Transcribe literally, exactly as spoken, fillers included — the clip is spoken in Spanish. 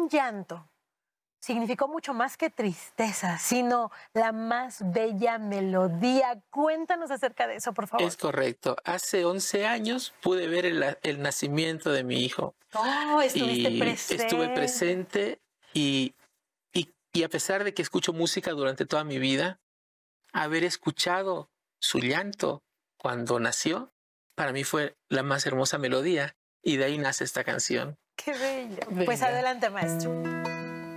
un llanto significó mucho más que tristeza, sino la más bella melodía. Cuéntanos acerca de eso, por favor. Es correcto. Hace once años pude ver el, el nacimiento de mi hijo Oh, estuviste y estuve presente. presente y, y, y a pesar de que escucho música durante toda mi vida, haber escuchado su llanto cuando nació, para mí fue la más hermosa melodía y de ahí nace esta canción. Qué bello. Pues Venga. adelante, maestro.